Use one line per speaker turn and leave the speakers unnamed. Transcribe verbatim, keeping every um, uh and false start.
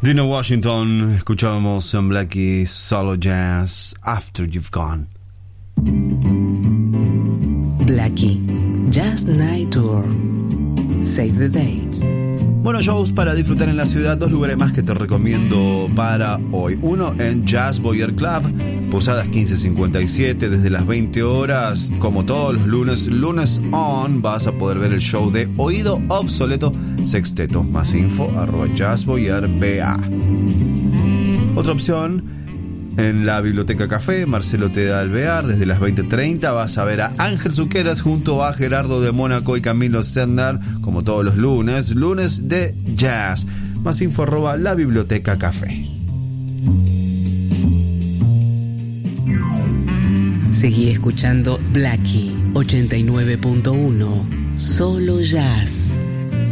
Dino Washington, escuchábamos en Blackie Solo Jazz, After You've Gone.
Blackie, Jazz Night Tour. Save the date.
Bueno, shows para disfrutar en la ciudad, dos lugares más que te recomiendo para hoy. Uno en Jazz Boyer Club, Posadas quince cincuenta y siete, desde las veinte horas, como todos los lunes, lunes on, vas a poder ver el show de Oído Obsoleto Sexteto. Más info, arroba Jazz Boyer B A. Otra opción, en la Biblioteca Café, Marcelo T. de Alvear, desde las veinte treinta vas a ver a Ángel Zuqueras junto a Gerardo de Mónaco y Camilo Sender, como todos los lunes, lunes de jazz. Más info arroba la Biblioteca Café.
Seguí escuchando Blackie ochenta y nueve punto uno, solo jazz.